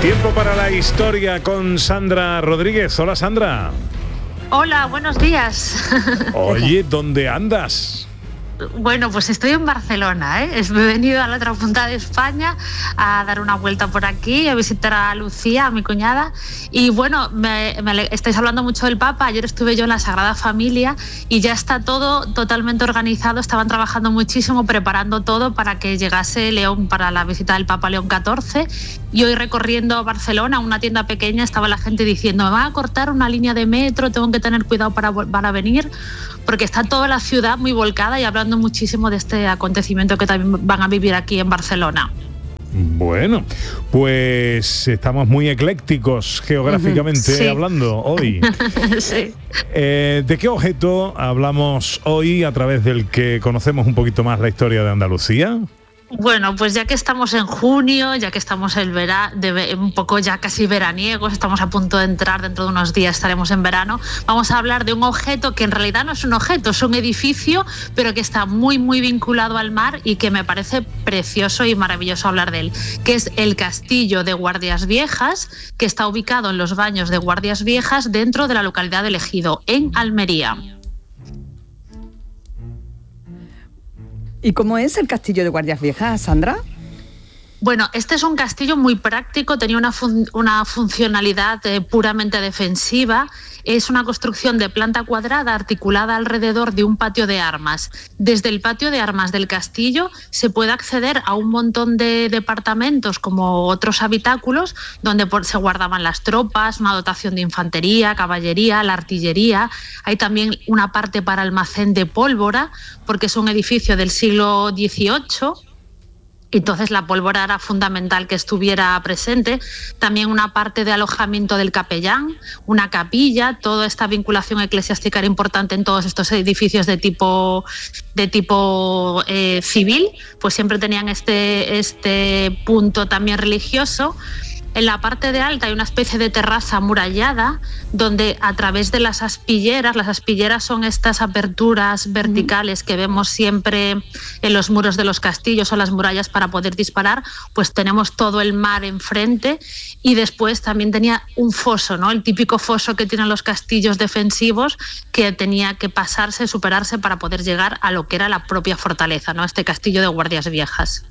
Tiempo para la historia con Sandra Rodríguez. Hola, Sandra. Hola, buenos días. Oye, ¿dónde andas? Bueno, pues estoy en Barcelona, ¿eh? Me he venido a la otra punta de España a dar una vuelta por aquí, a visitar a Lucía, a mi cuñada. Y bueno, estáis hablando mucho del Papa. Ayer estuve yo en la Sagrada Familia y ya está todo totalmente organizado. Estaban trabajando muchísimo, preparando todo para que llegase León para la visita del Papa León XIV. Y hoy recorriendo Barcelona, una tienda pequeña, estaba la gente diciendo: me va a cortar una línea de metro, tengo que tener cuidado para venir, porque está toda la ciudad muy volcada y hablando muchísimo de este acontecimiento que también van a vivir aquí en Barcelona. Bueno, pues estamos muy eclécticos geográficamente hablando hoy. Sí. ¿De qué objeto hablamos hoy a través del que conocemos un poquito más la historia de Andalucía? Bueno, pues ya que estamos en junio, ya que estamos en un poco ya casi veraniegos, estamos a punto de entrar, dentro de unos días estaremos en verano, vamos a hablar de un objeto que en realidad no es un objeto, es un edificio, pero que está muy, muy vinculado al mar y que me parece precioso y maravilloso hablar de él, que es el Castillo de Guardias Viejas, que está ubicado en los Baños de Guardias Viejas, dentro de la localidad de Ejido, en Almería. ¿Y cómo es el Castillo de Guardias Viejas, Sandra? Bueno, este es un castillo muy práctico, tenía una funcionalidad puramente defensiva. Es una construcción de planta cuadrada articulada alrededor de un patio de armas. Desde el patio de armas del castillo se puede acceder a un montón de departamentos como otros habitáculos donde se guardaban las tropas, una dotación de infantería, caballería, la artillería. Hay también una parte para almacén de pólvora, porque es un edificio del siglo XVIII. Entonces la pólvora era fundamental que estuviera presente. También una parte de alojamiento del capellán, una capilla. Toda esta vinculación eclesiástica era importante en todos estos edificios de tipo civil, pues siempre tenían este punto también religioso. En la parte de alta hay una especie de terraza amurallada donde a través de las aspilleras son estas aperturas verticales que vemos siempre en los muros de los castillos o las murallas para poder disparar, pues tenemos todo el mar enfrente. Y después también tenía un foso, ¿no? El típico foso que tienen los castillos defensivos, que tenía que superarse para poder llegar a lo que era la propia fortaleza, ¿no? Este Castillo de Guardias Viejas.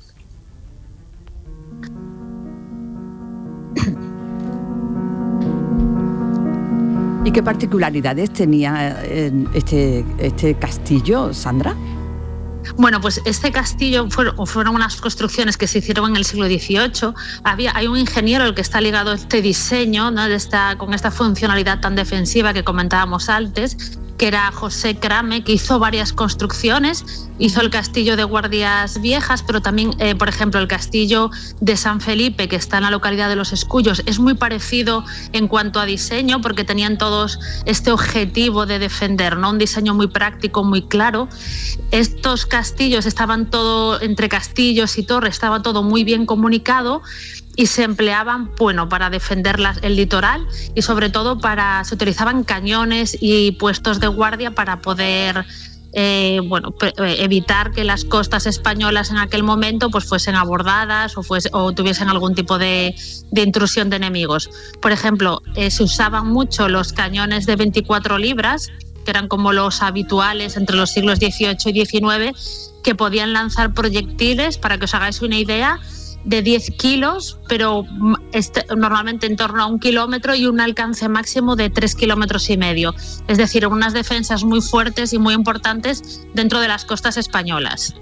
¿Y qué particularidades tenía este castillo, Sandra? Bueno, pues este castillo fueron unas construcciones que se hicieron en el siglo XVIII. Hay un ingeniero el que está ligado a este diseño, ¿no? con esta funcionalidad tan defensiva que comentábamos antes, que era José Crame, que hizo varias construcciones. Hizo el Castillo de Guardias Viejas, pero también, por ejemplo, el Castillo de San Felipe, que está en la localidad de Los Escullos. Es muy parecido en cuanto a diseño, porque tenían todos este objetivo de defender, ¿no? Un diseño muy práctico, muy claro. Estos castillos estaban todo, entre castillos y torres, estaba todo muy bien comunicado, y se empleaban, bueno, para defender el litoral, y sobre todo se utilizaban cañones y puestos de guardia para poder evitar que las costas españolas en aquel momento pues fuesen abordadas o tuviesen algún tipo de intrusión de enemigos. Por ejemplo, se usaban mucho los cañones de 24 libras, que eran como los habituales entre los siglos XVIII y XIX, que podían lanzar proyectiles, para que os hagáis una idea, de 10 kilos, pero normalmente en torno a 1 kilómetro, y un alcance máximo de 3,5 kilómetros. Es decir, unas defensas muy fuertes y muy importantes dentro de las costas españolas.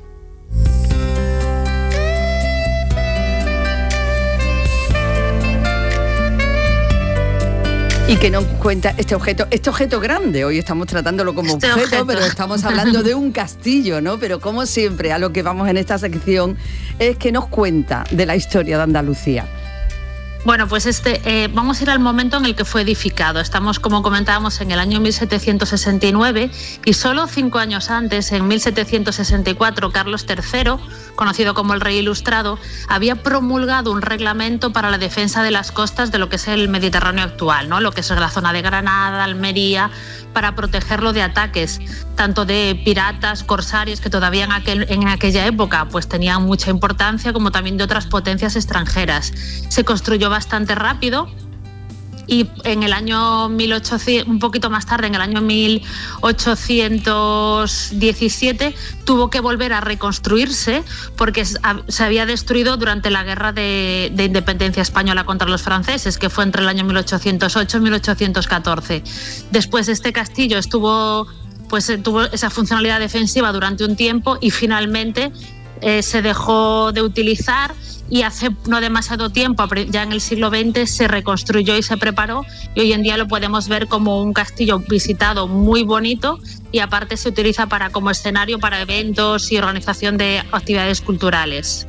Y que nos cuenta este objeto grande. Hoy estamos tratándolo como objeto, pero estamos hablando de un castillo, ¿no? Pero como siempre, a lo que vamos en esta sección es que nos cuenta de la historia de Andalucía. Bueno, pues vamos a ir al momento en el que fue edificado. Estamos, como comentábamos, en el año 1769, y solo 5 años antes, en 1764, Carlos III, conocido como el Rey Ilustrado, había promulgado un reglamento para la defensa de las costas de lo que es el Mediterráneo actual, ¿no? Lo que es la zona de Granada, Almería, para protegerlo de ataques tanto de piratas, corsarios, que todavía en aquella época pues tenían mucha importancia, como también de otras potencias extranjeras. Se construyó bastante rápido. Y en el año 1800, un poquito más tarde, en el año 1817, tuvo que volver a reconstruirse porque se había destruido durante la guerra de independencia española contra los franceses, que fue entre el año 1808 y 1814. Después este castillo tuvo esa funcionalidad defensiva durante un tiempo y finalmente se dejó de utilizar. Y hace no demasiado tiempo, ya en el siglo XX, se reconstruyó y se preparó, y hoy en día lo podemos ver como un castillo visitado muy bonito, y aparte se utiliza como escenario para eventos y organización de actividades culturales.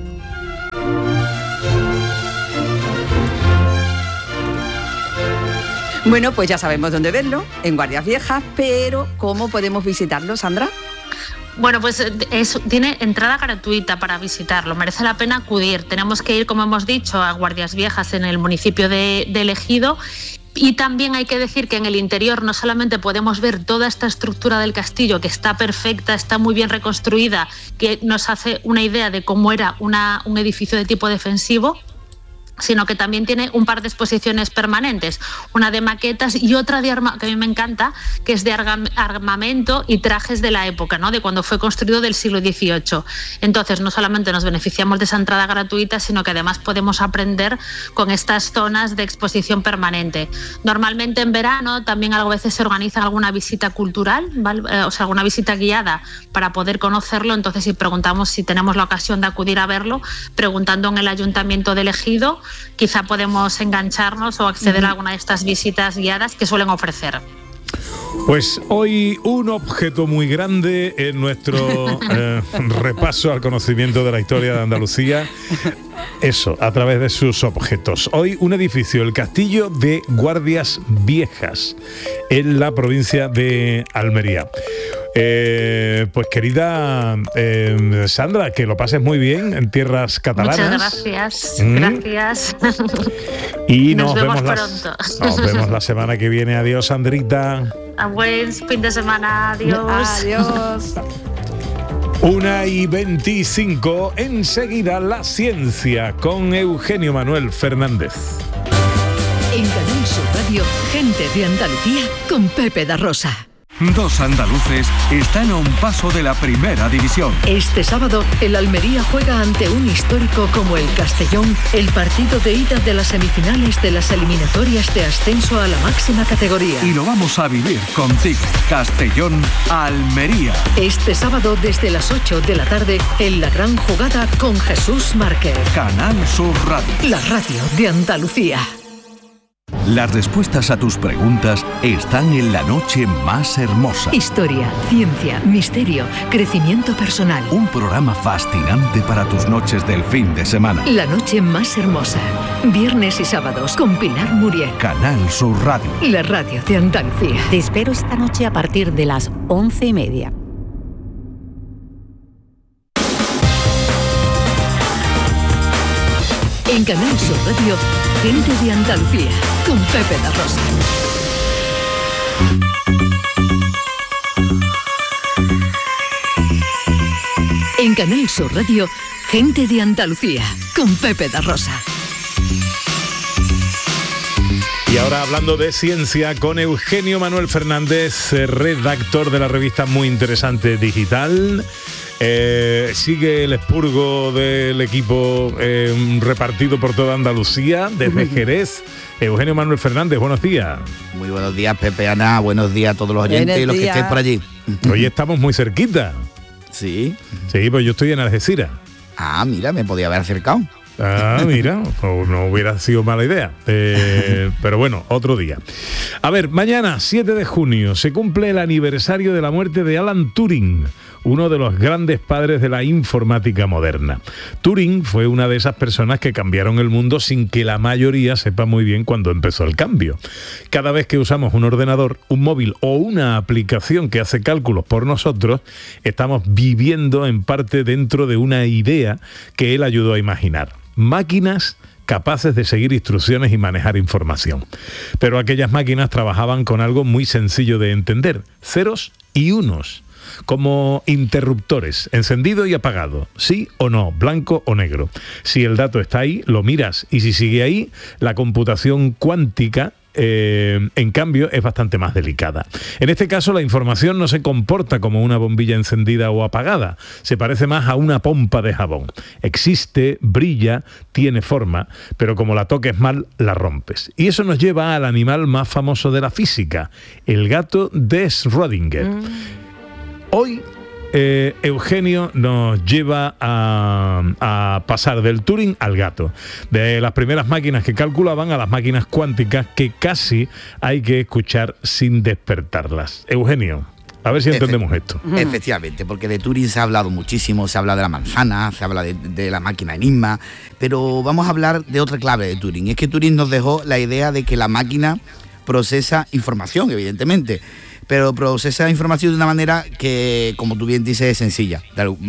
Bueno, pues ya sabemos dónde verlo, en Guardias Viejas, pero ¿cómo podemos visitarlo, Sandra? Bueno, pues tiene entrada gratuita para visitarlo, merece la pena acudir. Tenemos que ir, como hemos dicho, a Guardias Viejas en el municipio de Ejido. Y también hay que decir que en el interior no solamente podemos ver toda esta estructura del castillo, que está perfecta, está muy bien reconstruida, que nos hace una idea de cómo era un edificio de tipo defensivo, sino que también tiene un par de exposiciones permanentes, una de maquetas y otra que a mí me encanta, que es de armamento y trajes de la época, ¿no? De cuando fue construido, del siglo XVIII. Entonces, no solamente nos beneficiamos de esa entrada gratuita, sino que además podemos aprender con estas zonas de exposición permanente. Normalmente en verano también a veces se organiza alguna visita cultural, ¿vale? O sea, alguna visita guiada para poder conocerlo. Entonces, si preguntamos si tenemos la ocasión de acudir a verlo, preguntando en el Ayuntamiento de Ejido, quizá podemos engancharnos o acceder a alguna de estas visitas guiadas que suelen ofrecer. Pues hoy un objeto muy grande en nuestro repaso al conocimiento de la historia de Andalucía. Eso, a través de sus objetos. Hoy un edificio, el Castillo de Guardias Viejas, en la provincia de Almería. Pues querida Sandra, que lo pases muy bien en tierras catalanas. Muchas gracias, gracias. Y nos vemos pronto. Nos vemos la semana que viene. Adiós, Sandrita. A buen fin de semana, adiós. Adiós. 1:25, enseguida la ciencia con Eugenio Manuel Fernández. En Canal Sur Radio, gente de Andalucía con Pepe da Rosa. Dos andaluces están a un paso de la primera división. Este sábado, el Almería juega ante un histórico como el Castellón, el partido de ida de las semifinales de las eliminatorias de ascenso a la máxima categoría. Y lo vamos a vivir contigo. Castellón-Almería. Este sábado desde las 8 de la tarde, en la gran jugada con Jesús Márquez. Canal Sur Radio. La radio de Andalucía. Las respuestas a tus preguntas están en La Noche Más Hermosa. Historia, ciencia, misterio, crecimiento personal. Un programa fascinante para tus noches del fin de semana. La Noche Más Hermosa. Viernes y sábados con Pilar Muriel. Canal Sur Radio. La radio de Andalucía. Te espero esta noche a partir de las 11:30. En Canal Sur Radio, gente de Andalucía, con Pepe da Rosa. En Canal Sur Radio, gente de Andalucía, con Pepe da Rosa. Y ahora hablando de ciencia con Eugenio Manuel Fernández, redactor de la revista Muy Interesante Digital. Sigue el expurgo del equipo repartido por toda Andalucía, desde Jerez. Eugenio Manuel Fernández, buenos días. Muy buenos días, Pepe, Ana, buenos días a todos los oyentes y los que estéis por allí. Hoy estamos muy cerquita. Sí. Sí, pues yo estoy en Algeciras. Ah, mira, me podía haber acercado. Ah, mira, no hubiera sido mala idea. Pero bueno, otro día. A ver, mañana, 7 de junio, se cumple el aniversario de la muerte de Alan Turing, uno de los grandes padres de la informática moderna. Turing fue una de esas personas que cambiaron el mundo sin que la mayoría sepa muy bien cuándo empezó el cambio. Cada vez que usamos un ordenador, un móvil o una aplicación que hace cálculos por nosotros, estamos viviendo en parte dentro de una idea que él ayudó a imaginar. Máquinas capaces de seguir instrucciones y manejar información. Pero aquellas máquinas trabajaban con algo muy sencillo de entender: ceros y unos. como interruptores, encendido y apagado, sí o no, blanco o negro. Si el dato está ahí, lo miras, y si sigue ahí, la computación cuántica en cambio es bastante más delicada. En este caso la información no se comporta como una bombilla encendida o apagada, se parece más a una pompa de jabón. Existe, brilla, tiene forma, pero como la toques mal, la rompes. Y eso nos lleva al animal más famoso de la física, el gato de Schrödinger. Hoy Eugenio nos lleva a pasar del Turing al gato, de las primeras máquinas que calculaban a las máquinas cuánticas que casi hay que escuchar sin despertarlas. Eugenio, a ver si entendemos esto. Efectivamente, porque de Turing se ha hablado muchísimo, se habla de la manzana, se habla de la máquina enigma, pero vamos a hablar de otra clave de Turing. Es que Turing nos dejó la idea de que la máquina procesa información, evidentemente, pero procesa información de una manera que, como tú bien dices, es sencilla,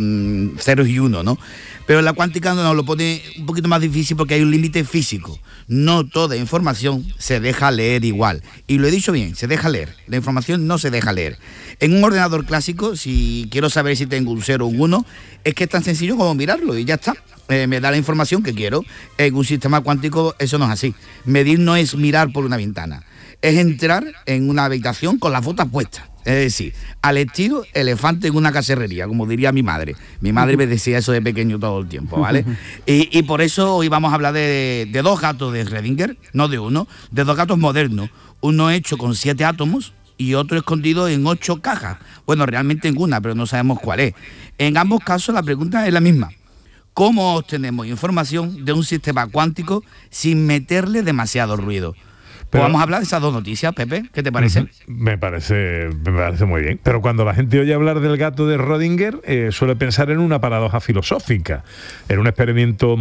ceros y uno, ¿no? Pero la cuántica nos lo pone un poquito más difícil porque hay un límite físico. No toda información se deja leer igual. Y lo he dicho bien, se deja leer. La información no se deja leer. En un ordenador clásico, si quiero saber si tengo un 0 o un 1, es que es tan sencillo como mirarlo y ya está. Me da la información que quiero. En un sistema cuántico eso no es así. Medir no es mirar por una ventana. Es entrar en una habitación con las botas puestas. Es decir, al estilo elefante en una cacerrería, como diría mi madre. Mi madre me decía eso de pequeño todo el tiempo, ¿vale? Y por eso hoy vamos a hablar de dos gatos de Schrödinger, no de uno, de dos gatos modernos. Uno hecho con 7 átomos y otro escondido en 8 cajas. Bueno, realmente en una, pero no sabemos cuál es. En ambos casos la pregunta es la misma. ¿Cómo obtenemos información de un sistema cuántico sin meterle demasiado ruido? Pero vamos a hablar de esas dos noticias, Pepe, ¿qué te parece? Me parece muy bien. Pero cuando la gente oye hablar del gato de Schrödinger, suele pensar en una paradoja filosófica, en un experimento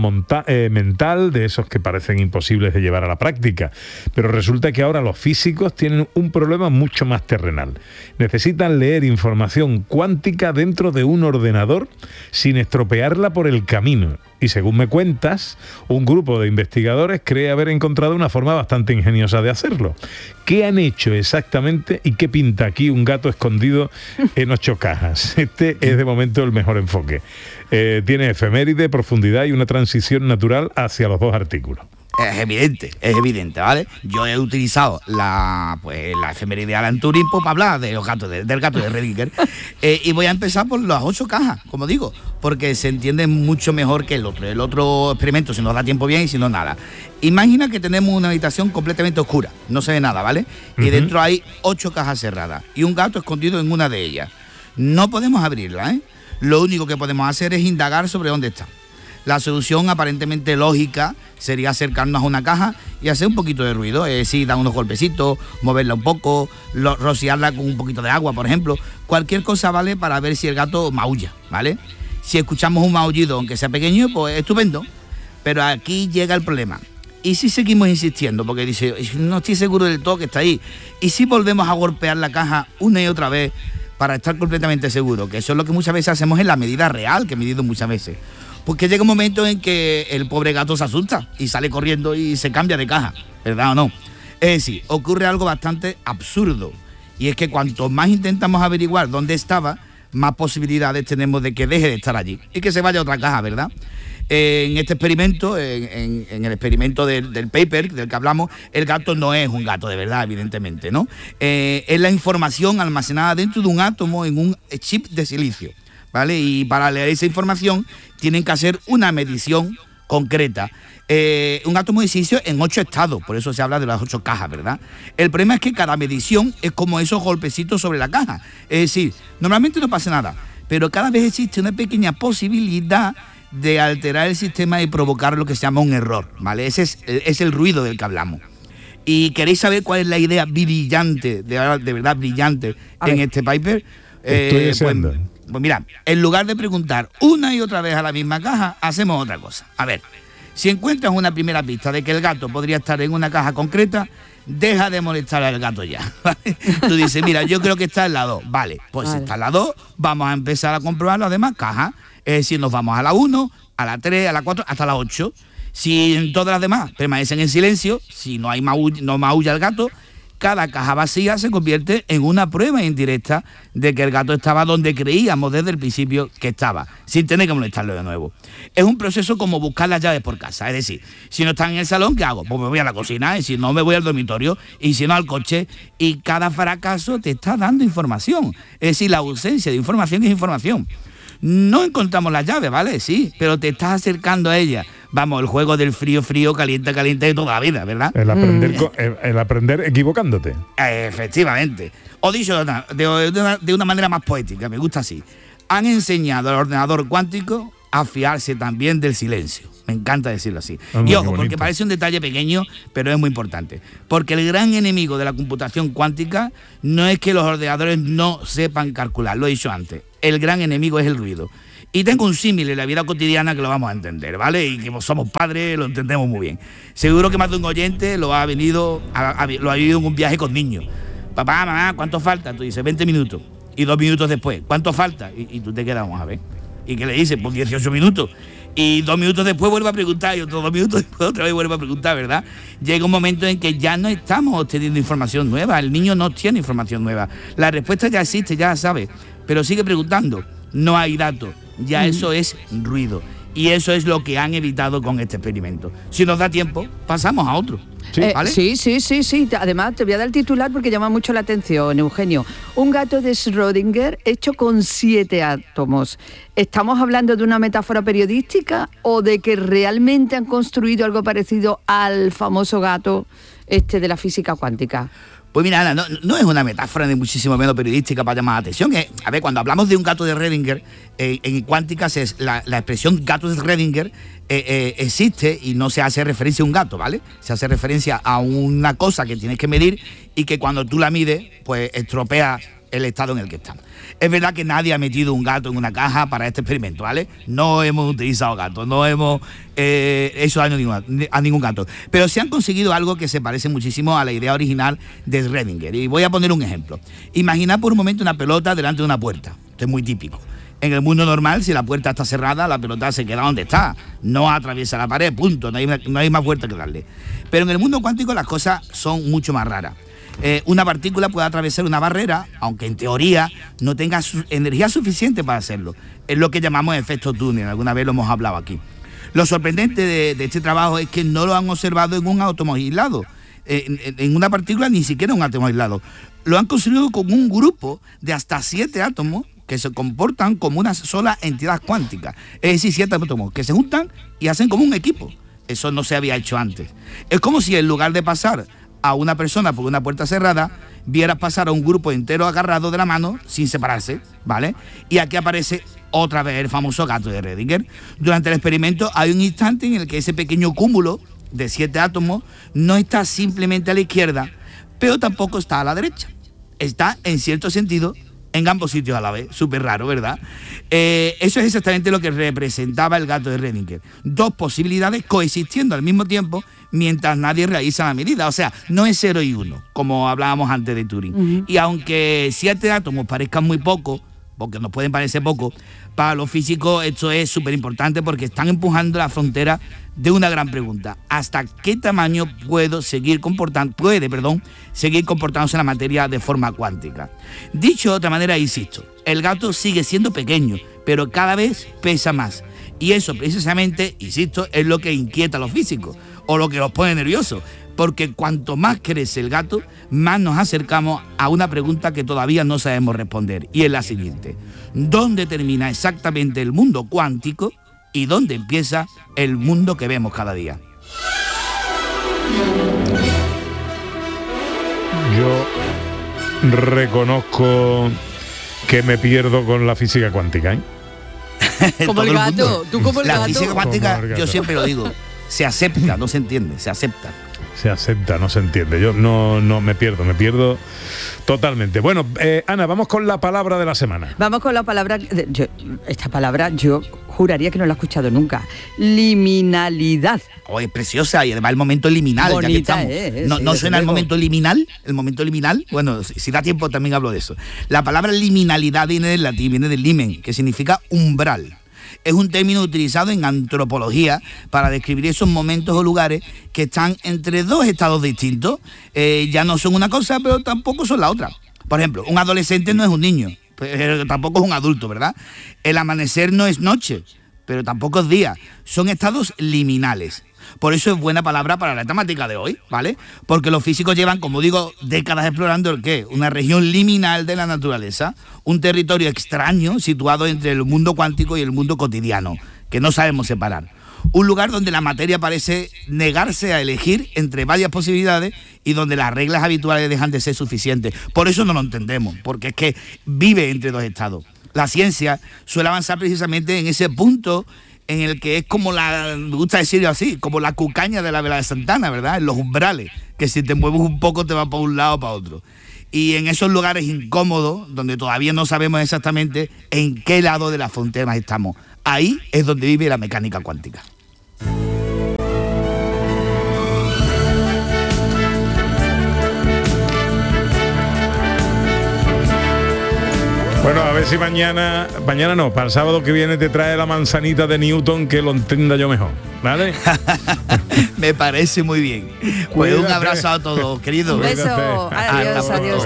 mental de esos que parecen imposibles de llevar a la práctica. Pero resulta que ahora los físicos tienen un problema mucho más terrenal. Necesitan leer información cuántica dentro de un ordenador sin estropearla por el camino. Y según me cuentas, un grupo de investigadores cree haber encontrado una forma bastante ingeniosa de hacerlo. ¿Qué han hecho exactamente y qué pinta aquí un gato escondido en 8 cajas? Este es de momento el mejor enfoque. Tiene efeméride, profundidad y una transición natural hacia los dos artículos. Es evidente, ¿vale? Yo he utilizado la efeméride de Alan Turing para hablar de los gatos, del gato de Schrödinger. Y voy a empezar por las 8 cajas, como digo, porque se entiende mucho mejor que el otro. El otro experimento, si nos da tiempo bien y si no, nada. Imagina que tenemos una habitación completamente oscura, no se ve nada, ¿vale? Y dentro hay 8 cajas cerradas y un gato escondido en una de ellas. No podemos abrirla, ¿eh? Lo único que podemos hacer es indagar sobre dónde está. La solución aparentemente lógica sería acercarnos a una caja y hacer un poquito de ruido, es decir, dar unos golpecitos, moverla un poco, rociarla con un poquito de agua, por ejemplo. Cualquier cosa vale para ver si el gato maulla, ¿vale? Si escuchamos un maullido, aunque sea pequeño, pues estupendo. Pero aquí llega el problema. ¿Y si seguimos insistiendo? Porque dice, no estoy seguro del todo que está ahí. ¿Y si volvemos a golpear la caja una y otra vez para estar completamente seguro? Que eso es lo que muchas veces hacemos en la medida real, que he medido muchas veces. Porque llega un momento en que el pobre gato se asusta y sale corriendo y se cambia de caja, ¿verdad o no? Es decir, ocurre algo bastante absurdo. Y es que cuanto más intentamos averiguar dónde estaba, más posibilidades tenemos de que deje de estar allí y que se vaya a otra caja, ¿verdad? En este experimento, en el experimento del paper del que hablamos, el gato no es un gato de verdad, evidentemente, ¿no? Es la información almacenada dentro de un átomo en un chip de silicio, ¿vale? Y para leer esa información tienen que hacer una medición concreta. Un átomo de silicio en 8 estados, por eso se habla de las 8 cajas, ¿verdad? El problema es que cada medición es como esos golpecitos sobre la caja. Es decir, normalmente no pasa nada, pero cada vez existe una pequeña posibilidad de alterar el sistema y provocar lo que se llama un error, ¿vale? Ese es el ruido del que hablamos. ¿Y queréis saber cuál es la idea brillante, de verdad brillante, en este paper? Pues mira, en lugar de preguntar una y otra vez a la misma caja, hacemos otra cosa. A ver, si encuentras una primera pista de que el gato podría estar en una caja concreta, deja de molestar al gato ya, ¿vale? Tú dices, mira, yo creo que está en la 2. Vale, pues si está en la 2, vamos a empezar a comprobar las demás cajas. Es decir, nos vamos a la 1, a la 3, a la 4, hasta la 8. Si todas las demás permanecen en silencio, si no hay no maulla el gato, cada caja vacía se convierte en una prueba indirecta de que el gato estaba donde creíamos desde el principio que estaba, sin tener que molestarlo de nuevo. Es un proceso como buscar las llaves por casa, es decir, si no están en el salón, ¿qué hago? Pues me voy a la cocina, y si no, me voy al dormitorio, y si no, al coche, y cada fracaso te está dando información. Es decir, la ausencia de información es información. No encontramos las llaves, ¿vale? Sí, pero te estás acercando a ella. Vamos, el juego del frío, caliente de toda la vida, ¿verdad? El aprender equivocándote. Efectivamente. O dicho de una manera más poética, me gusta así. Han enseñado al ordenador cuántico a fiarse también del silencio. Me encanta decirlo así. Y ojo, porque parece un detalle pequeño, pero es muy importante. Porque el gran enemigo de la computación cuántica no es que los ordenadores no sepan calcular, lo he dicho antes. El gran enemigo es el ruido. Y tengo un símil en la vida cotidiana que lo vamos a entender, ¿vale? Y que somos padres, lo entendemos muy bien. Seguro que más de un oyente lo ha vivido en un viaje con niños. Papá, mamá, ¿cuánto falta? Tú dices, 20 minutos. Y 2 minutos después, ¿cuánto falta? Y tú te quedas, vamos a ver. ¿Y qué le dices? Pues 18 minutos. Y 2 minutos después vuelve a preguntar, y otros 2 minutos después otra vez vuelve a preguntar, ¿verdad? Llega un momento en que ya no estamos obteniendo información nueva, el niño no tiene información nueva. La respuesta ya existe, ya la sabe, pero sigue preguntando, no hay datos, ya eso es ruido. Y eso es lo que han evitado con este experimento. Si nos da tiempo, pasamos a otro. ¿Sí? ¿Vale? Sí. Además, te voy a dar el titular porque llama mucho la atención, Eugenio. Un gato de Schrödinger hecho con 7 átomos. ¿Estamos hablando de una metáfora periodística o de que realmente han construido algo parecido al famoso gato de la física cuántica? Pues mira, Ana, no es una metáfora ni muchísimo menos periodística para llamar la atención. A ver, cuando hablamos de un gato de Schrödinger, en cuánticas la expresión gato de Schrödinger existe y no se hace referencia a un gato, ¿vale? Se hace referencia a una cosa que tienes que medir y que cuando tú la mides, pues estropea el estado en el que están. Es verdad que nadie ha metido un gato en una caja para este experimento, ¿vale? No hemos utilizado gatos, no hemos hecho daño a ningún gato. Pero sí han conseguido algo que se parece muchísimo a la idea original de Schrödinger. Y voy a poner un ejemplo. Imaginad por un momento una pelota delante de una puerta. Esto es muy típico. En el mundo normal, si la puerta está cerrada, la pelota se queda donde está. No atraviesa la pared, punto. No hay más vuelta que darle. Pero en el mundo cuántico las cosas son mucho más raras. Una partícula puede atravesar una barrera, aunque en teoría no tenga energía suficiente para hacerlo. Es lo que llamamos efecto túnel, alguna vez lo hemos hablado aquí. Lo sorprendente de este trabajo es que no lo han observado en un átomo aislado, en una partícula ni siquiera un átomo aislado. Lo han construido con un grupo de hasta 7 átomos que se comportan como una sola entidad cuántica. Es decir, 7 átomos que se juntan y hacen como un equipo. Eso no se había hecho antes. Es como si en lugar de pasar a una persona por una puerta cerrada, vieras pasar a un grupo entero agarrado de la mano sin separarse, ¿vale? Y aquí aparece otra vez el famoso gato de Schrödinger. Durante el experimento hay un instante en el que ese pequeño cúmulo de 7 átomos no está simplemente a la izquierda, pero tampoco está a la derecha. Está, en cierto sentido, en ambos sitios a la vez. Súper raro, ¿verdad? Eso es exactamente lo que representaba el gato de Schrödinger. 2 posibilidades coexistiendo al mismo tiempo mientras nadie realiza la medida. O sea, no es 0 y 1, como hablábamos antes de Turing. Y aunque 7 átomos parezcan muy poco, porque nos pueden parecer poco, para los físicos esto es súper importante porque están empujando la frontera de una gran pregunta. ¿Hasta qué tamaño puede seguir comportándose la materia de forma cuántica? Dicho de otra manera, insisto, el gato sigue siendo pequeño, pero cada vez pesa más. Y eso precisamente, insisto, es lo que inquieta a los físicos o lo que los pone nerviosos. Porque cuanto más crece el gato, más nos acercamos a una pregunta que todavía no sabemos responder. Y es la siguiente: ¿dónde termina exactamente el mundo cuántico y dónde empieza el mundo que vemos cada día? Yo reconozco que me pierdo con la física cuántica, ¿eh? Como el gato, tú como el gato. La física cuántica, yo siempre lo digo, se acepta, no se entiende, se acepta. Se acepta, no se entiende. Yo no me pierdo totalmente. Bueno, Ana, vamos con la palabra de la semana. Vamos con la palabra, esta palabra yo juraría que no la he escuchado nunca. Liminalidad. Oh, es preciosa y además el momento liminal. Bonita, ya que estamos. ¿No suena el momento liminal? El momento liminal, bueno, si da tiempo también hablo de eso. La palabra liminalidad viene del latín, viene del limen, que significa umbral. Es un término utilizado en antropología para describir esos momentos o lugares que están entre dos estados distintos. Ya no son una cosa, pero tampoco son la otra. Por ejemplo, un adolescente no es un niño, pero tampoco es un adulto, ¿verdad? El amanecer no es noche, pero tampoco es día. Son estados liminales. Por eso es buena palabra para la temática de hoy, ¿vale? Porque los físicos llevan, como digo, décadas explorando el qué, una región liminal de la naturaleza, un territorio extraño situado entre el mundo cuántico y el mundo cotidiano, que no sabemos separar. Un lugar donde la materia parece negarse a elegir entre varias posibilidades y donde las reglas habituales dejan de ser suficientes. Por eso no lo entendemos, porque es que vive entre dos estados. La ciencia suele avanzar precisamente en ese punto en el que es como me gusta decirlo así, como la cucaña de la vela de Santana, ¿verdad? En los umbrales, que si te mueves un poco te va para un lado o para otro. Y en esos lugares incómodos, donde todavía no sabemos exactamente en qué lado de la frontera estamos, ahí es donde vive la mecánica cuántica. Bueno, a ver si mañana no, para el sábado que viene te trae la manzanita de Newton, que lo entienda yo mejor, ¿vale? Me parece muy bien. Pues un abrazo a todos, queridos. Un beso. Adiós.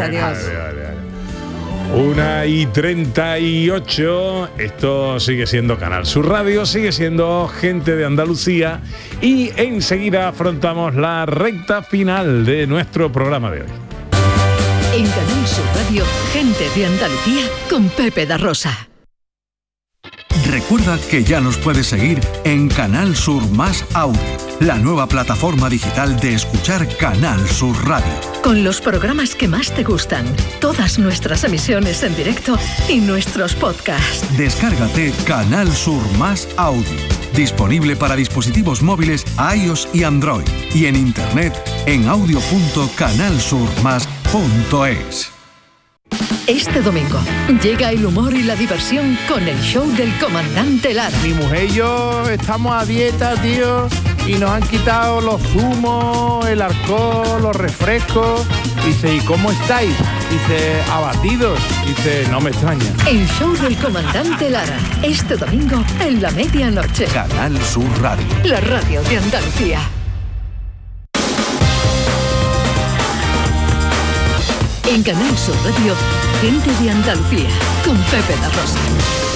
1:38, esto sigue siendo Canal Sur Radio, sigue siendo Gente de Andalucía y enseguida afrontamos la recta final de nuestro programa de hoy. En Canal Sur Radio, Gente de Andalucía con Pepe da Rosa. Recuerda que ya nos puedes seguir en Canal Sur Más Audio, la nueva plataforma digital de escuchar Canal Sur Radio. Con los programas que más te gustan, todas nuestras emisiones en directo y nuestros podcasts. Descárgate Canal Sur Más Audio, disponible para dispositivos móviles iOS y Android, y en internet en audio.canalsurmas.es. Este domingo llega el humor y la diversión con el show del comandante Lara. Mi mujer y yo estamos a dieta, tío, y nos han quitado los zumos, el alcohol, los refrescos. Dice, ¿y cómo estáis? Dice, abatidos. Dice, no me extraña. El show del comandante Lara, este domingo en la medianoche. Canal Sur Radio. La radio de Andalucía. En Canal Sur Radio, Gente de Andalucía, con Pepe da Rosa.